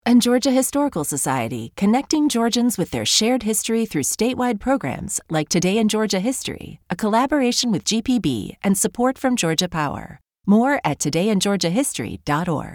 And Georgia Historical Society, connecting Georgians with their shared history through statewide programs like Today in Georgia History, a collaboration with GPB and support from Georgia Power. More at todayingeorgiahistory.org.